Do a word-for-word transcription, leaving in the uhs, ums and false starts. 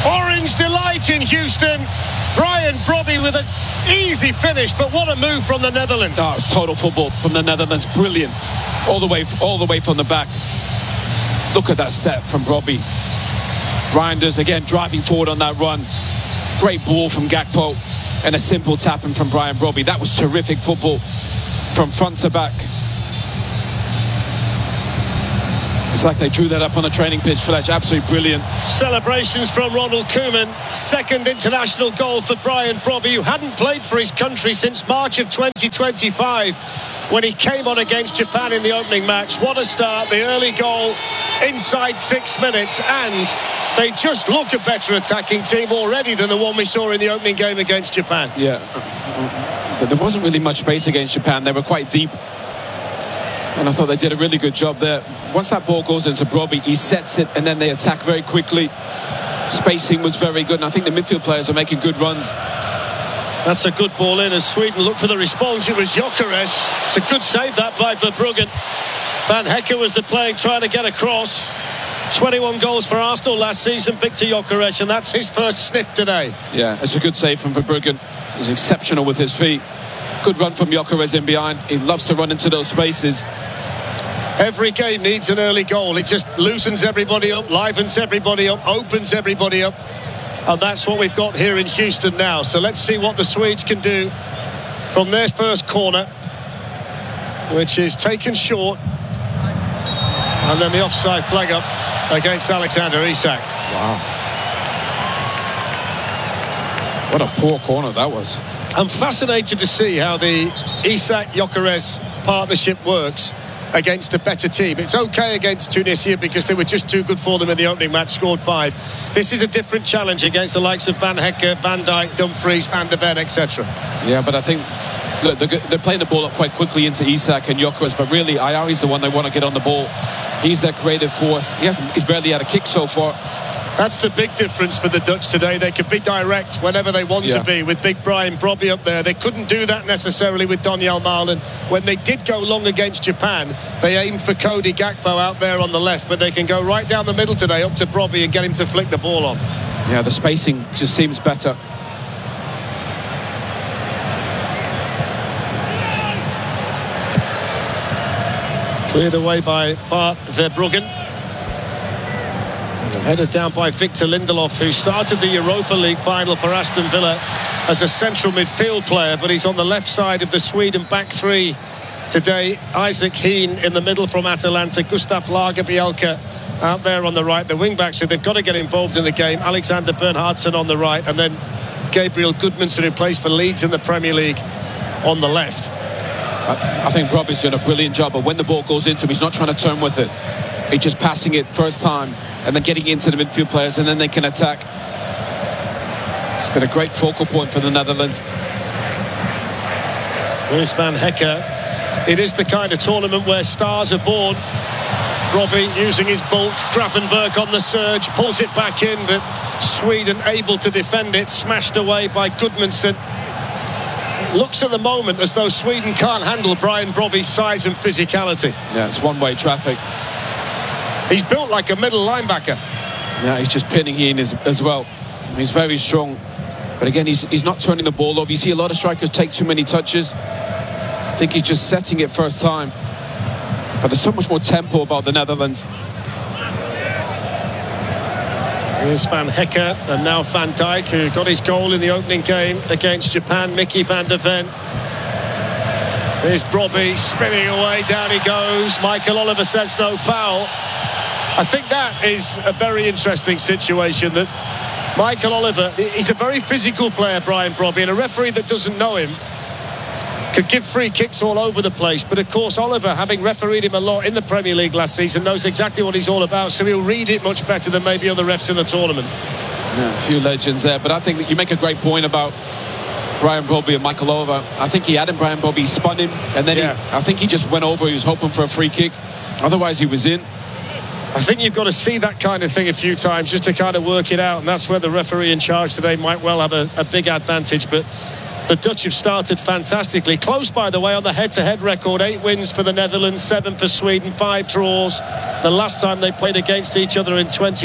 Orange delight in Houston. Brian Brobby with an easy finish, but what a move from the Netherlands. Oh, it's total football from the Netherlands. Brilliant. All the way, all the way from the back. Look at that set from Brobby. Reinders again driving forward on that run. Great ball from Gakpo and a simple tapping from Brian Brobby. That was terrific football from front to back. It's like they drew that up on the training pitch, Fletch. Absolutely brilliant. Celebrations from Ronald Koeman. Second international goal for Brian Brobby, who hadn't played for his country since March of twenty twenty-five when he came on against Japan in the opening match. What a start. The early goal inside six minutes. And they just look a better attacking team already than the one we saw in the opening game against Japan. Yeah. But there wasn't really much space against Japan. They were quite deep. And I thought they did a really good job there. Once that ball goes into Brobby, he sets it and then they attack very quickly. Spacing was very good, and I think the midfield players are making good runs. That's a good ball in as Sweden look for the response. It was Gyökeres. It's a good save that by Verbruggen. Van Hecke was the playing trying to get across. twenty-one goals for Arsenal last season, Viktor Gyökeres, and that's his first sniff today. Yeah, it's a good save from Verbruggen. He's exceptional with his feet. Good run from Gyökeres in behind. He loves to run into those spaces. Every game needs an early goal. It just loosens everybody up, livens everybody up, opens everybody up. And that's what we've got here in Houston now. So let's see what the Swedes can do from their first corner, which is taken short. And then the offside flag up against Alexander Isak. Wow. What a poor corner that was. I'm fascinated to see how the Isak-Gyökeres partnership works against a better team. It's okay against Tunisia because they were just too good for them in the opening match, scored five. This is a different challenge against the likes of Van Hecke, Van Dijk, Dumfries, Van der Ven, et cetera. Yeah, but I think look, they're, they're playing the ball up quite quickly into Isak and Gyökeres, but really Ayari's the one they want to get on the ball. He's their creative force. He hasn't, he's barely had a kick so far. That's the big difference for the Dutch today. They can be direct whenever they want yeah. to be with big Brian Brobby up there. They couldn't do that necessarily with Donyell Malen. When they did go long against Japan, they aimed for Cody Gakpo out there on the left, but they can go right down the middle today up to Brobby and get him to flick the ball on. Yeah, the spacing just seems better. Cleared away by Bart Verbruggen. Headed down by Victor Lindelof, who started the Europa League final for Aston Villa as a central midfield player, but he's on the left side of the Sweden back three today. Isaac Heen in the middle from Atalanta, Gustav Lagerbielke out there on the right, the wing-backs, so they've got to get involved in the game. Alexander Bernhardsson on the right, and then Gabriel Goodmanson, who plays for Leeds in the Premier League, on the left. I, I think Brobby's doing a brilliant job, but when the ball goes into him, he's not trying to turn with it. He's just passing it first time and then getting into the midfield players, and then they can attack. It's been a great focal point for the Netherlands. Here's Van Hecke. It is the kind of tournament where stars are born. Brobby using his bulk, Gravenberg on the surge, pulls it back in, but Sweden able to defend it, smashed away by Goodmanson. It looks at the moment as though Sweden can't handle Brian Brobby's size and physicality. Yeah, it's one-way traffic. He's built like a middle linebacker. Yeah, he's just pinning in as, as well. He's very strong. But again, he's, he's not turning the ball over. You see a lot of strikers take too many touches. I think he's just setting it first time. But there's so much more tempo about the Netherlands. Here's Van Hecke and now Van Dijk, who got his goal in the opening game against Japan. Mickey van der Ven. Here's Brobby spinning away, down he goes. Michael Oliver says no foul. I think that is a very interesting situation, that Michael Oliver, he's a very physical player, Brian Brobby, and a referee that doesn't know him could give free kicks all over the place. But of course Oliver, having refereed him a lot in the Premier League last season, knows exactly what he's all about, so he'll read it much better than maybe other refs in the tournament. Yeah, a few legends there, but I think that you make a great point about Brian Brobby and Michael Oliver. I think he had him, Brian Brobby, he spun him, and then yeah. he, I think he just went over. He was hoping for a free kick, otherwise he was in. I think you've got to see that kind of thing a few times just to kind of work it out, and that's where the referee in charge today might well have a, a big advantage. But the Dutch have started fantastically. Close, by the way, on the head-to-head record. Eight wins for the Netherlands, seven for Sweden, five draws. The last time they played against each other in twenty